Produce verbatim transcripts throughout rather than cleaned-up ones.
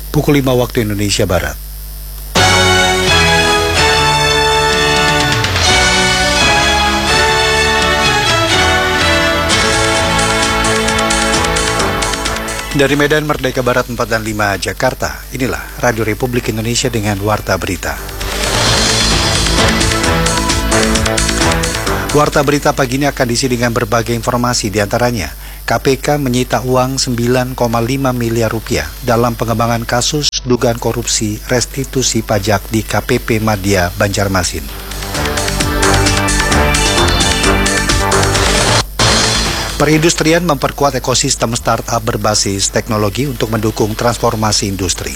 pukul lima waktu Indonesia Barat. Dari Medan Merdeka Barat empat dan lima Jakarta, inilah Radio Republik Indonesia dengan Warta Berita. Warta Berita pagi ini akan diisi dengan berbagai informasi, diantaranya K P K menyita uang sembilan koma lima miliar rupiah dalam pengembangan kasus dugaan korupsi restitusi pajak di K P P Madya Banjarmasin. Perindustrian memperkuat ekosistem startup berbasis teknologi untuk mendukung transformasi industri.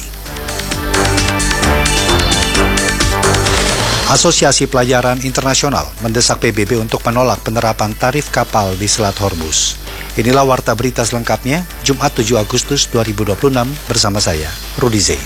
Asosiasi Pelayaran Internasional mendesak P B B untuk menolak penerapan tarif kapal di Selat Hormuz. Inilah Warta Berita selengkapnya, Jumat tujuh Agustus dua ribu dua puluh enam, bersama saya, Rudi Zain.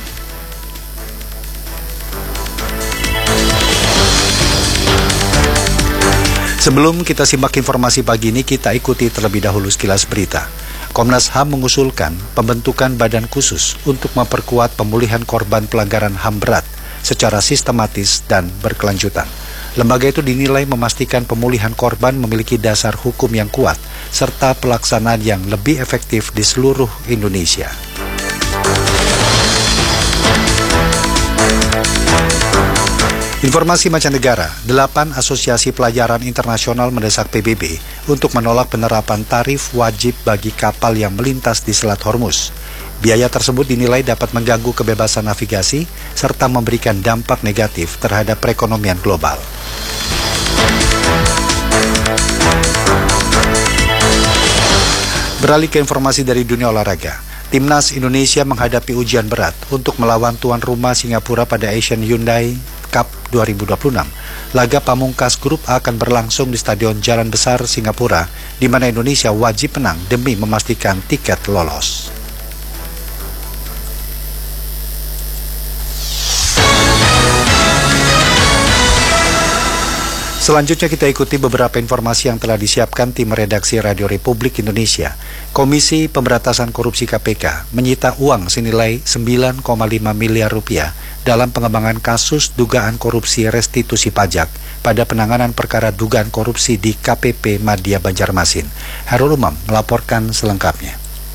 Sebelum kita simak informasi pagi ini, kita ikuti terlebih dahulu sekilas berita. Komnas H A M mengusulkan pembentukan badan khusus untuk memperkuat pemulihan korban pelanggaran H A M berat secara sistematis dan berkelanjutan. Lembaga itu dinilai memastikan pemulihan korban memiliki dasar hukum yang kuat serta pelaksanaan yang lebih efektif di seluruh Indonesia. Informasi mancanegara, delapan asosiasi pelayaran internasional mendesak P B B untuk menolak penerapan tarif wajib bagi kapal yang melintas di Selat Hormuz. Biaya tersebut dinilai dapat mengganggu kebebasan navigasi serta memberikan dampak negatif terhadap perekonomian global. Beralih ke informasi dari dunia olahraga. Timnas Indonesia menghadapi ujian berat untuk melawan tuan rumah Singapura pada Asian Hyundai Cup dua ribu dua puluh enam. Laga pamungkas grup A akan berlangsung di Stadion Jalan Besar Singapura, di mana Indonesia wajib menang demi memastikan tiket lolos. Selanjutnya kita ikuti beberapa informasi yang telah disiapkan tim redaksi Radio Republik Indonesia. Komisi Pemberantasan Korupsi K P K menyita uang senilai sembilan koma lima miliar rupiah dalam pengembangan kasus dugaan korupsi restitusi pajak pada penanganan perkara dugaan korupsi di K P P Madya Banjarmasin. Hairul Umam melaporkan selengkapnya.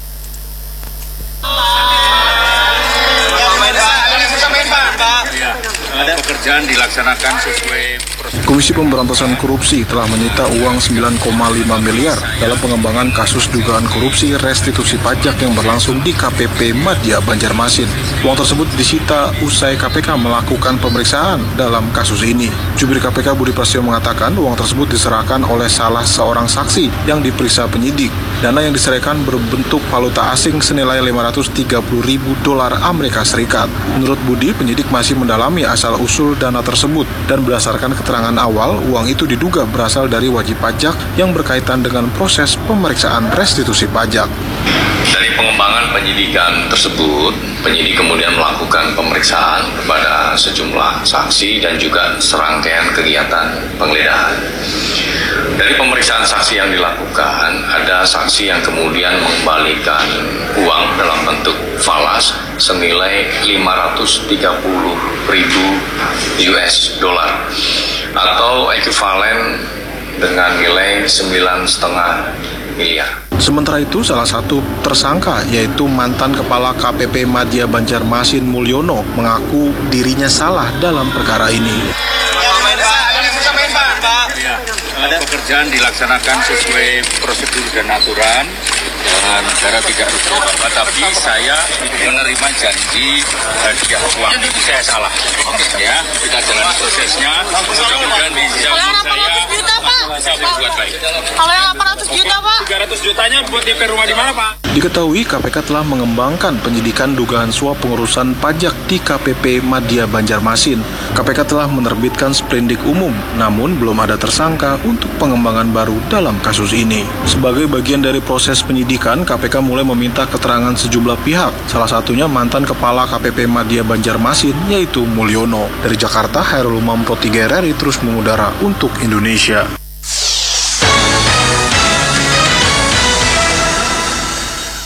Pekerjaan dilaksanakan sesuai prosedur. Komisi Pemberantasan Korupsi telah menyita uang sembilan koma lima miliar dalam pengembangan kasus dugaan korupsi restitusi pajak yang berlangsung di K P P Madya Banjarmasin. Uang tersebut disita usai K P K melakukan pemeriksaan dalam kasus ini. Jubir K P K Budi Prasetyo mengatakan uang tersebut diserahkan oleh salah seorang saksi yang diperiksa penyidik. Dana yang diserahkan berbentuk valuta asing senilai lima ratus tiga puluh ribu dolar Amerika Serikat. Menurut Budi, penyidik masih mendalami asal usul dana tersebut dan berdasarkan keterangan awal, uang itu diduga berasal dari wajib pajak yang berkaitan dengan proses pemeriksaan restitusi pajak. Dari pengembangan penyidikan tersebut, penyidik kemudian melakukan pemeriksaan kepada sejumlah saksi dan juga serangkaian kegiatan penggeledahan. Dari pemeriksaan saksi yang dilakukan, ada saksi yang kemudian mengembalikan uang dalam bentuk falas senilai lima ratus tiga puluh ribu U S dollar atau ekuivalen dengan nilai sembilan koma lima miliar. Sementara itu, salah satu tersangka yaitu mantan Kepala K P P Madya Banjarmasin Mulyono mengaku dirinya salah dalam perkara ini. Ya, pekerjaan dilaksanakan sesuai prosedur dan aturan. Dan negara tidak harus berubah, tapi saya menerima janji hadiah uang itu saya salah. Ya, kita jalan prosesnya. Mudah-mudahan di zaman saya saya berbuat baik. Kalau yang delapan ratus juta, Pak? tiga ratus jutanya buat D P rumah di mana, Pak? Diketahui K P K telah mengembangkan penyidikan dugaan suap pengurusan pajak di K P P Madya Banjarmasin. K P K telah menerbitkan sprindik umum, namun belum ada tersangka untuk pengembangan baru dalam kasus ini. Sebagai bagian dari proses penyidikan, K P K mulai meminta keterangan sejumlah pihak, salah satunya mantan Kepala K P P Madya Banjarmasin, yaitu Mulyono. Dari Jakarta, Hairul Umam Pro tiga R R I terus mengudara untuk Indonesia.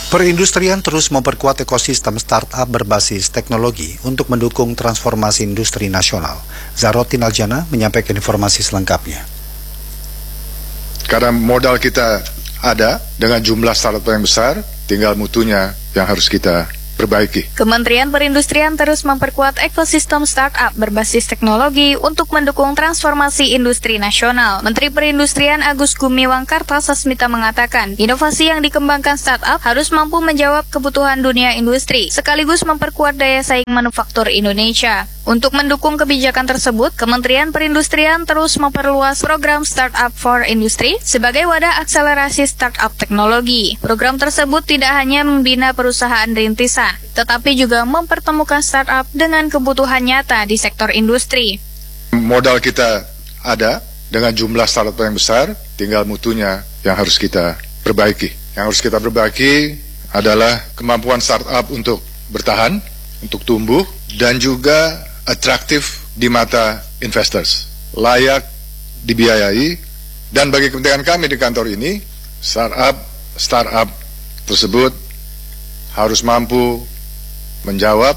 Perindustrian terus memperkuat ekosistem startup berbasis teknologi untuk mendukung transformasi industri nasional. Zarotin Aljana menyampaikan informasi selengkapnya. Karena modal kita ada dengan jumlah startup yang besar, tinggal mutunya yang harus kita perbaiki. Kementerian Perindustrian terus memperkuat ekosistem startup berbasis teknologi untuk mendukung transformasi industri nasional. Menteri Perindustrian Agus Gumiwang Kartasasmita mengatakan, inovasi yang dikembangkan startup harus mampu menjawab kebutuhan dunia industri, sekaligus memperkuat daya saing manufaktur Indonesia. Untuk mendukung kebijakan tersebut, Kementerian Perindustrian terus memperluas program Startup for Industry sebagai wadah akselerasi startup teknologi. Program tersebut tidak hanya membina perusahaan rintisan, tetapi juga mempertemukan startup dengan kebutuhan nyata di sektor industri. Modal kita ada dengan jumlah startup yang besar, tinggal mutunya yang harus kita perbaiki. Yang harus kita perbaiki adalah kemampuan startup untuk bertahan, untuk tumbuh, dan juga atraktif di mata investors, layak dibiayai, dan bagi kepentingan kami di kantor ini, startup startup tersebut harus mampu menjawab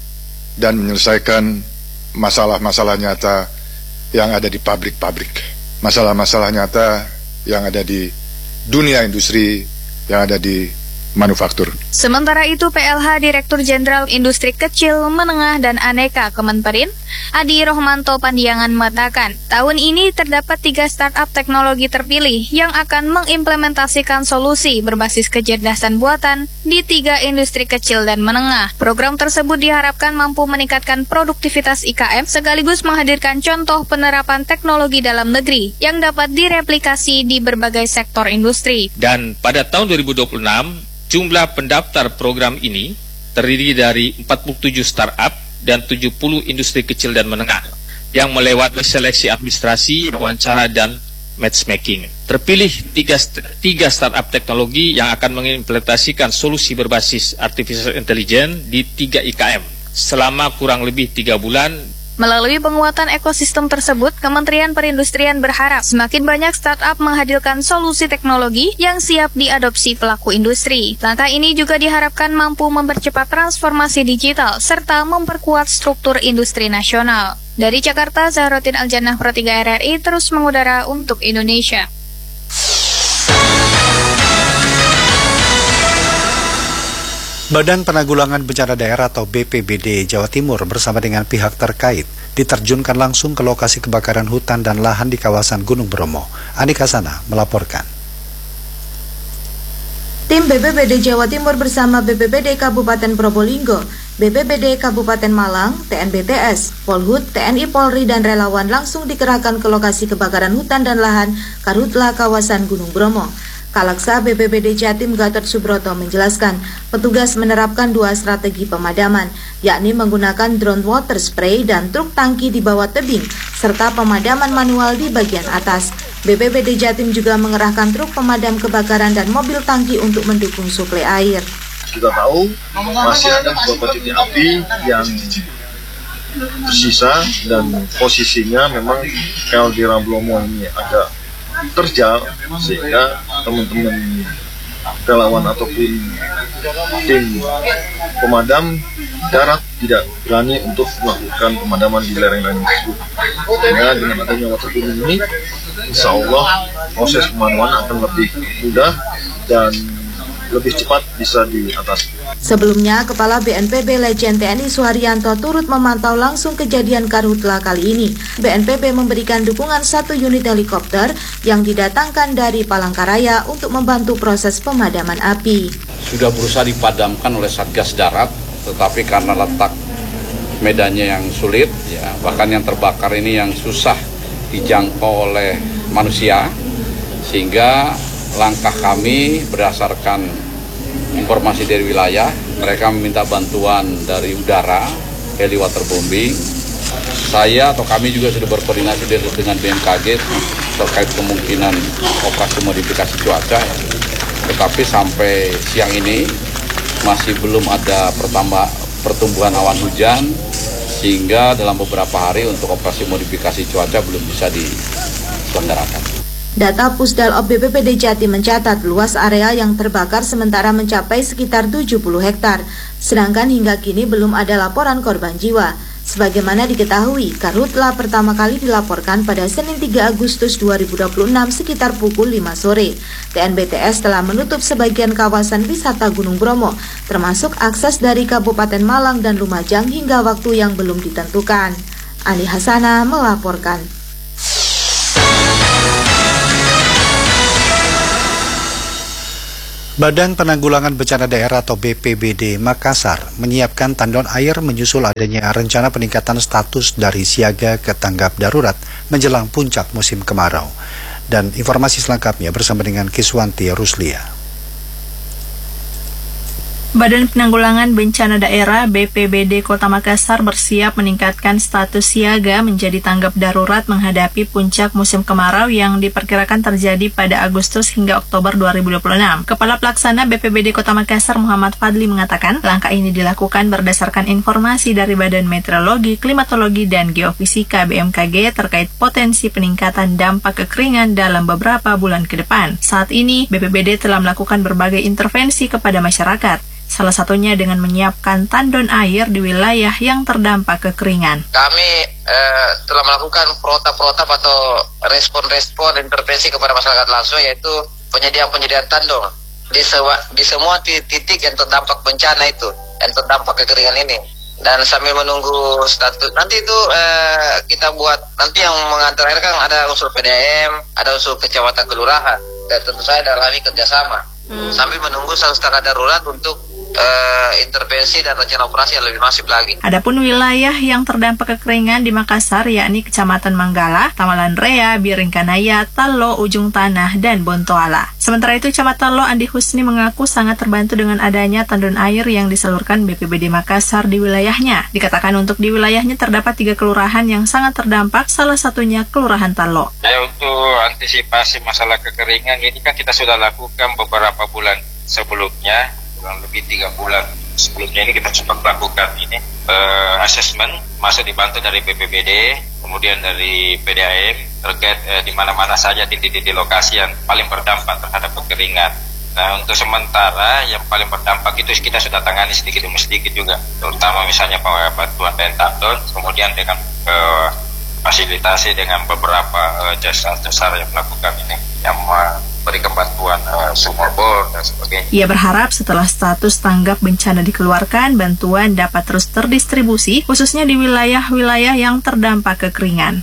dan menyelesaikan masalah-masalah nyata yang ada di pabrik-pabrik, masalah-masalah nyata yang ada di dunia industri, yang ada di manufaktur. Sementara itu, P L H Direktur Jenderal Industri Kecil, Menengah, dan Aneka Kemenperin, Adi Rohmanto Pandiangan mengatakan, tahun ini terdapat tiga startup teknologi terpilih yang akan mengimplementasikan solusi berbasis kecerdasan buatan di tiga industri kecil dan menengah. Program tersebut diharapkan mampu meningkatkan produktivitas I K M sekaligus menghadirkan contoh penerapan teknologi dalam negeri yang dapat direplikasi di berbagai sektor industri. Dan pada tahun dua ribu dua puluh enam, jumlah pendaftar program ini terdiri dari empat puluh tujuh startup dan tujuh puluh industri kecil dan menengah yang melewati seleksi administrasi, wawancara, dan matchmaking. Terpilih tiga, tiga startup teknologi yang akan mengimplementasikan solusi berbasis artificial intelligence di tiga I K M selama kurang lebih tiga bulan. Melalui penguatan ekosistem tersebut, Kementerian Perindustrian berharap semakin banyak startup menghadirkan solusi teknologi yang siap diadopsi pelaku industri. Langkah ini juga diharapkan mampu mempercepat transformasi digital serta memperkuat struktur industri nasional. Dari Jakarta, Zahrotin Aljannah Pro tiga R R I terus mengudara untuk Indonesia. Badan Penanggulangan Bencana Daerah atau B P B D Jawa Timur bersama dengan pihak terkait diterjunkan langsung ke lokasi kebakaran hutan dan lahan di kawasan Gunung Bromo. Anika Sana melaporkan. Tim B P B D Jawa Timur bersama B P B D Kabupaten Probolinggo, B P B D Kabupaten Malang, T N B T S, Polhut, T N I Polri, dan relawan langsung dikerahkan ke lokasi kebakaran hutan dan lahan Karhutla kawasan Gunung Bromo. Kalaksa B P B D Jatim Gatot Subroto menjelaskan, petugas menerapkan dua strategi pemadaman, yakni menggunakan drone water spray dan truk tangki di bawah tebing, serta pemadaman manual di bagian atas. B P B D Jatim juga mengerahkan truk pemadam kebakaran dan mobil tangki untuk mendukung suplai air. Kita tahu masih ada beberapa titik api yang tersisa dan posisinya memang kalau di Rablomo ini agak terjal, sehingga teman-teman relawan ataupun tim pemadam darat tidak berani untuk melakukan pemadaman di lereng-lereng tersebut. Sehingga dengan adanya water boom ini, insya Allah proses pemadaman akan lebih mudah dan lebih cepat bisa diatasi. Sebelumnya, Kepala B N P B Legend T N I Suharyanto turut memantau langsung kejadian Karhutla kali ini. B N P B memberikan dukungan satu unit helikopter yang didatangkan dari Palangkaraya untuk membantu proses pemadaman api. Sudah berusaha dipadamkan oleh Satgas Darat, tetapi karena letak medannya yang sulit, ya, bahkan yang terbakar ini yang susah dijangkau oleh manusia, sehingga langkah kami berdasarkan informasi dari wilayah, mereka meminta bantuan dari udara, heli waterbombing. Saya atau kami juga sudah berkoordinasi dengan B M K G terkait kemungkinan operasi modifikasi cuaca. Tetapi sampai siang ini masih belum ada pertambah pertumbuhan awan hujan, sehingga dalam beberapa hari untuk operasi modifikasi cuaca belum bisa diselenggarakan. Data Pusdalop B P B D Jatim mencatat luas area yang terbakar sementara mencapai sekitar tujuh puluh hektar, sedangkan hingga kini belum ada laporan korban jiwa. Sebagaimana diketahui, karhutla pertama kali dilaporkan pada Senin tiga Agustus dua ribu dua puluh enam sekitar pukul lima sore. T N B T S telah menutup sebagian kawasan wisata Gunung Bromo, termasuk akses dari Kabupaten Malang dan Lumajang hingga waktu yang belum ditentukan. Ani Hasana melaporkan. Badan Penanggulangan Bencana Daerah atau B P B D Makassar menyiapkan tandon air menyusul adanya rencana peningkatan status dari siaga ke tanggap darurat menjelang puncak musim kemarau. Dan informasi selengkapnya bersama dengan Kiswanti Ruslia. Badan Penanggulangan Bencana Daerah B P B D Kota Makassar bersiap meningkatkan status siaga menjadi tanggap darurat menghadapi puncak musim kemarau yang diperkirakan terjadi pada Agustus hingga Oktober dua ribu dua puluh enam. Kepala Pelaksana B P B D Kota Makassar Muhammad Fadli mengatakan langkah ini dilakukan berdasarkan informasi dari Badan Meteorologi, Klimatologi, dan Geofisika B M K G terkait potensi peningkatan dampak kekeringan dalam beberapa bulan ke depan. Saat ini, B P B D telah melakukan berbagai intervensi kepada masyarakat. Salah satunya dengan menyiapkan tandon air di wilayah yang terdampak kekeringan. Kami eh, telah melakukan protap-protap atau respon-respon intervensi kepada masyarakat langsung, yaitu penyediaan-penyediaan tandon di, sewa, di semua titik yang terdampak bencana itu, yang terdampak kekeringan ini. Dan sambil menunggu status, nanti itu eh, kita buat, nanti yang mengantar air kan ada unsur P D M, ada unsur kecamatan kelurahan, dan tentu saja dalam kami kerjasama. Hmm. Sambil menunggu status tanggap darurat untuk Uh, intervensi dan rencana operasi yang lebih masif lagi. Adapun wilayah yang terdampak kekeringan di Makassar yakni Kecamatan Manggala, Tamalan Rea, Biringkanaya, Talo, Ujung Tanah, dan Bontoala. Sementara itu, Camat Talo Andi Husni mengaku sangat terbantu dengan adanya tandon air yang disalurkan B P B D Makassar di wilayahnya. Dikatakan untuk di wilayahnya terdapat tiga kelurahan yang sangat terdampak, salah satunya Kelurahan Talo. Ya, untuk antisipasi masalah kekeringan ini kan kita sudah lakukan beberapa bulan sebelumnya, kurang lebih tiga bulan sebelumnya ini kita sempat melakukan ini uh, assessment, masuk dibantu dari B P B D, kemudian dari P D A M terkait uh, di mana-mana saja titik-titik lokasi yang paling berdampak terhadap kekeringan. Nah, untuk sementara yang paling berdampak itu kita sudah tangani sedikit demi sedikit juga, terutama misalnya bantuan tandon, kemudian dengan uh, fasilitasi dengan beberapa uh, jasa-jasa yang melakukan ini, yang uh, berikan bantuan uh, sumur bor dan sebagainya. Ia berharap setelah status tanggap bencana dikeluarkan, bantuan dapat terus terdistribusi, khususnya di wilayah-wilayah yang terdampak kekeringan.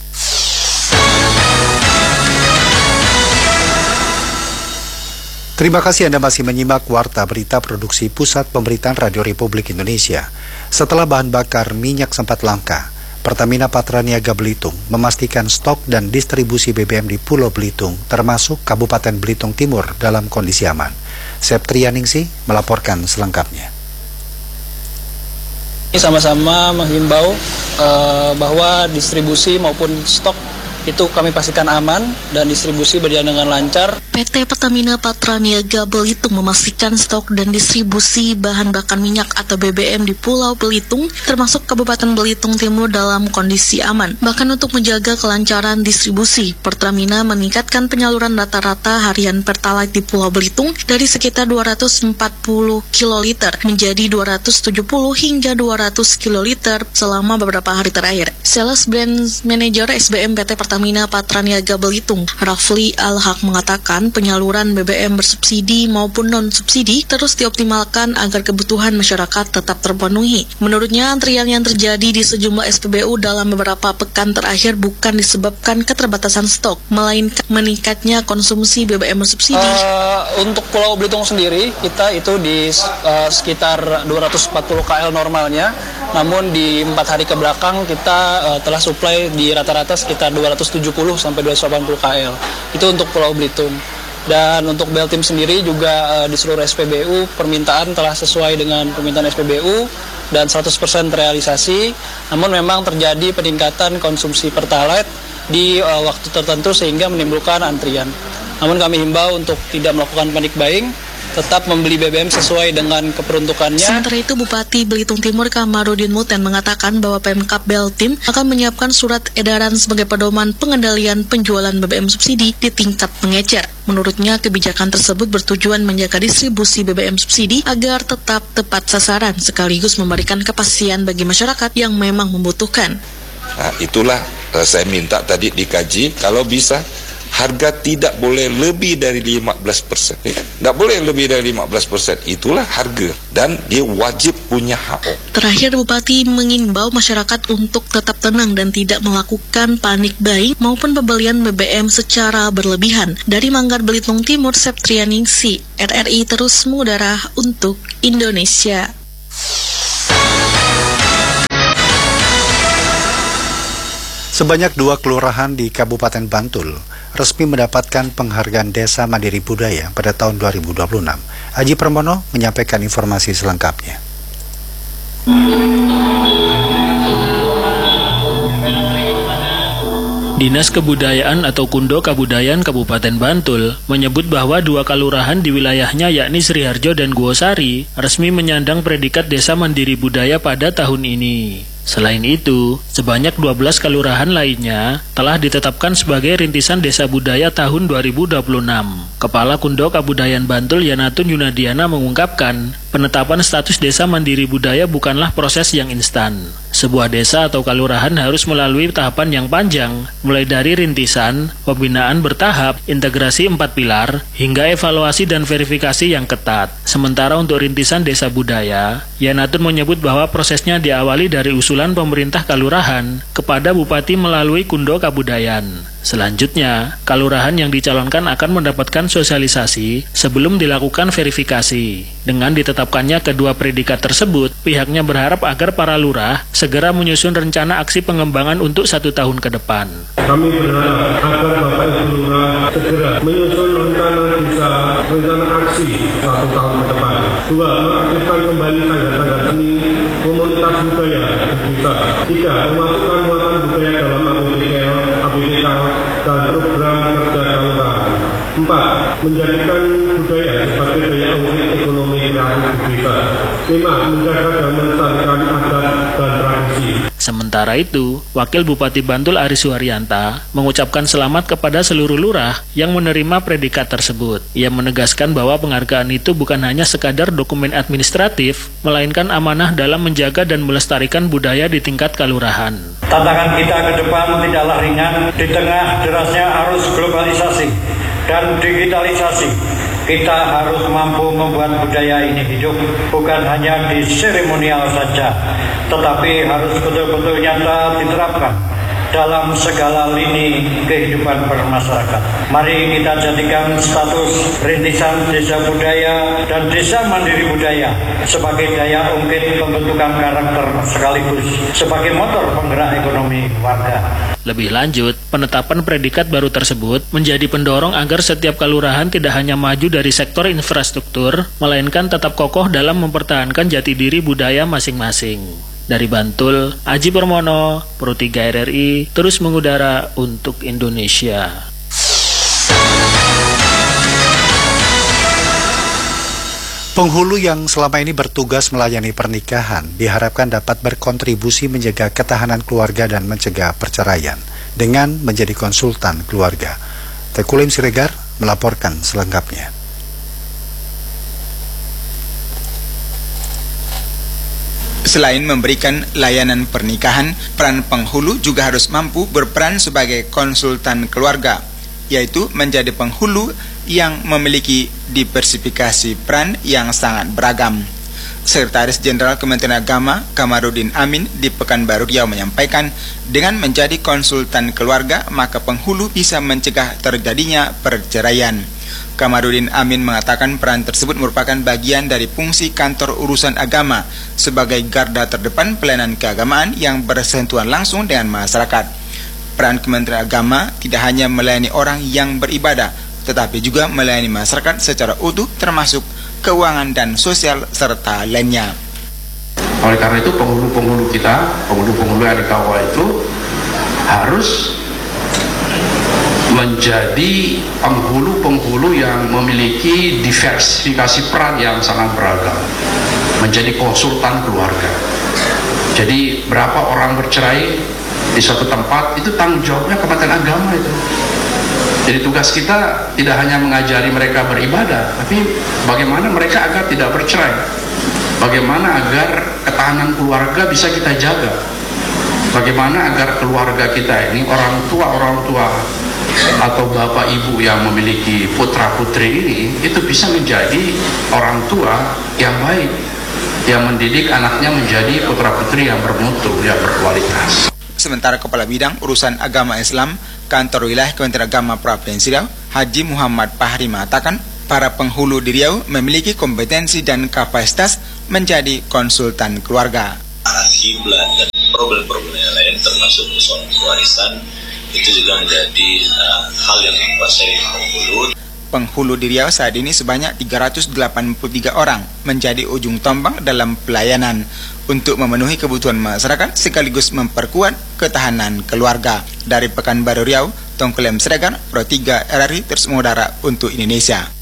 Terima kasih Anda masih menyimak Warta Berita Produksi Pusat Pemberitaan Radio Republik Indonesia. Setelah bahan bakar minyak sempat langka, Pertamina Patraniaga Belitung memastikan stok dan distribusi B B M di Pulau Belitung, termasuk Kabupaten Belitung Timur, dalam kondisi aman. Septrianingsih melaporkan selengkapnya. Sama-sama menghimbau uh, bahwa distribusi maupun stok itu kami pastikan aman dan distribusi berjalan dengan lancar. P T Pertamina Patraniaga Belitung memastikan stok dan distribusi bahan bakar minyak atau B B M di Pulau Belitung, termasuk Kabupaten Belitung Timur, dalam kondisi aman. Bahkan untuk menjaga kelancaran distribusi, Pertamina meningkatkan penyaluran rata-rata harian Pertalite di Pulau Belitung dari sekitar dua ratus empat puluh kiloliter menjadi dua ratus tujuh puluh hingga dua ratus kiloliter selama beberapa hari terakhir. Sales Brand Manager S B M P T Pertamina Patraniaga Belitung, Rafli Al-Haq, mengatakan penyaluran B B M bersubsidi maupun non-subsidi terus dioptimalkan agar kebutuhan masyarakat tetap terpenuhi. Menurutnya, antrian yang terjadi di sejumlah S P B U dalam beberapa pekan terakhir bukan disebabkan keterbatasan stok, melainkan meningkatnya konsumsi B B M bersubsidi. Uh, untuk Pulau Belitung sendiri, kita itu di uh, sekitar dua ratus empat puluh kilometer normalnya, namun di empat hari ke belakang kita uh, telah supply di rata-rata sekitar dua ratus tujuh puluh sampai dua ratus delapan puluh kilometer. Itu untuk Pulau Belitung. Dan untuk Beltim sendiri juga uh, di seluruh S P B U permintaan telah sesuai dengan permintaan S P B U dan seratus persen terrealisasi. Namun memang terjadi peningkatan konsumsi Pertalite di uh, waktu tertentu sehingga menimbulkan antrian. Namun kami himbau untuk tidak melakukan panic buying tetap membeli B B M sesuai dengan keperuntukannya. Sementara itu, Bupati Belitung Timur Kamarudin Muten mengatakan bahwa Pemkab Beltim akan menyiapkan surat edaran sebagai pedoman pengendalian penjualan B B M subsidi di tingkat pengecer. Menurutnya, kebijakan tersebut bertujuan menjaga distribusi B B M subsidi agar tetap tepat sasaran sekaligus memberikan kepastian bagi masyarakat yang memang membutuhkan. Nah, itulah uh, saya minta tadi dikaji, kalau bisa harga tidak boleh lebih dari lima belas persen. Tidak boleh lebih dari lima belas persen. Itulah harga. Dan dia wajib punya H O. Terakhir, Bupati mengimbau masyarakat untuk tetap tenang dan tidak melakukan panik buying maupun pembelian B B M secara berlebihan. Dari Manggar Belitung Timur, Septrianingsi, R R I terus mengudara untuk Indonesia. Sebanyak dua kelurahan di Kabupaten Bantul resmi mendapatkan penghargaan Desa Mandiri Budaya pada tahun dua ribu dua puluh enam. Aji Permono menyampaikan informasi selengkapnya. Dinas Kebudayaan atau Kundo Kabudayaan Kabupaten Bantul menyebut bahwa dua kelurahan di wilayahnya yakni Sriharjo dan Guosari resmi menyandang predikat Desa Mandiri Budaya pada tahun ini. Selain itu, sebanyak dua belas kelurahan lainnya telah ditetapkan sebagai rintisan Desa Budaya tahun dua ribu dua puluh enam. Kepala Kundo Kabudayaan Bantul Yanatun Yunadiana mengungkapkan, penetapan status Desa Mandiri Budaya bukanlah proses yang instan. Sebuah desa atau kelurahan harus melalui tahapan yang panjang, mulai dari rintisan, pembinaan bertahap, integrasi empat pilar, hingga evaluasi dan verifikasi yang ketat. Sementara untuk rintisan Desa Budaya, Yanatun menyebut bahwa prosesnya diawali dari usulan pemerintah kelurahan kepada Bupati melalui Kundo Kabudayaan. Selanjutnya, kelurahan yang dicalonkan akan mendapatkan sosialisasi sebelum dilakukan verifikasi. Dengan ditetapkannya kedua predikat tersebut, pihaknya berharap agar para lurah segera menyusun rencana aksi pengembangan untuk satu tahun ke depan. Kami berharap agar Bapak Ibu Lurah segera menyusun rencana bisa rencana aksi satu tahun ke depan. Dua, mengaktifkan kembali tanggal-tanggal seni komunitas budaya bisa. Tiga, memasukkan muatan budaya dalam A P B K dan program kerja kelurahan. Empat, menjadikan budaya sebagai daya ungkit ekonomi kreatif desa. Lima, menjaga dan melestarikan adat dan tradisi. Sementara itu, Wakil Bupati Bantul Ari Suharyanta mengucapkan selamat kepada seluruh lurah yang menerima predikat tersebut. Ia menegaskan bahwa penghargaan itu bukan hanya sekadar dokumen administratif, melainkan amanah dalam menjaga dan melestarikan budaya di tingkat kelurahan. Tantangan kita ke depan tidaklah ringan di tengah derasnya arus globalisasi dan digitalisasi. Kita harus mampu membuat budaya ini hidup, bukan hanya di seremonial saja, tetapi harus betul-betul nyata diterapkan dalam segala lini kehidupan bermasyarakat. Mari kita jadikan status rintisan Desa Budaya dan Desa Mandiri Budaya sebagai daya ungkit pembentukan karakter sekaligus sebagai motor penggerak ekonomi warga. Lebih lanjut, penetapan predikat baru tersebut menjadi pendorong agar setiap kelurahan tidak hanya maju dari sektor infrastruktur, melainkan tetap kokoh dalam mempertahankan jati diri budaya masing-masing. Dari Bantul, Aji Permono, Pro tiga R R I, terus mengudara untuk Indonesia. Penghulu yang selama ini bertugas melayani pernikahan diharapkan dapat berkontribusi menjaga ketahanan keluarga dan mencegah perceraian dengan menjadi konsultan keluarga. Tekulim Siregar melaporkan selengkapnya. Selain memberikan layanan pernikahan, peran penghulu juga harus mampu berperan sebagai konsultan keluarga, yaitu menjadi penghulu yang memiliki diversifikasi peran yang sangat beragam. Sekretaris Jenderal Kementerian Agama Kamarudin Amin di Pekanbaru Riau menyampaikan, dengan menjadi konsultan keluarga, maka penghulu bisa mencegah terjadinya perceraian. Kamarudin Amin mengatakan peran tersebut merupakan bagian dari fungsi kantor urusan agama sebagai garda terdepan pelayanan keagamaan yang bersentuhan langsung dengan masyarakat. Peran Kementerian Agama tidak hanya melayani orang yang beribadah, tetapi juga melayani masyarakat secara utuh termasuk keuangan dan sosial serta lainnya. Oleh karena itu penghulu-penghulu kita, penghulu-penghulu yang di K U A itu harus menjadi penghulu-penghulu yang memiliki diversifikasi peran yang sangat beragam, menjadi konsultan keluarga. Jadi berapa orang bercerai di suatu tempat, itu tanggung jawabnya Kementerian Agama itu. Jadi tugas kita tidak hanya mengajari mereka beribadah, tapi bagaimana mereka agar tidak bercerai, bagaimana agar ketahanan keluarga bisa kita jaga, bagaimana agar keluarga kita ini, orang tua orang tua atau bapak ibu yang memiliki putra putri ini, itu bisa menjadi orang tua yang baik, yang mendidik anaknya menjadi putra putri yang bermutu, yang berkualitas. Sementara Kepala Bidang Urusan Agama Islam Kantor Wilayah Kementerian Agama Provinsi Riau, Haji Muhammad Fahri mengatakan, para penghulu di Riau memiliki kompetensi dan kapasitas menjadi konsultan keluarga. Kiblat dan problem-problem yang lain termasuk persoalan kewarisan itu juga menjadi uh, hal yang dikuasai penghulu. Penghulu di Riau saat ini sebanyak tiga ratus delapan puluh tiga orang menjadi ujung tombak dalam pelayanan untuk memenuhi kebutuhan masyarakat sekaligus memperkuat ketahanan keluarga. Dari Pekanbaru Riau, Tongklem Sregar, Pro tiga R R I terus mengudara untuk Indonesia.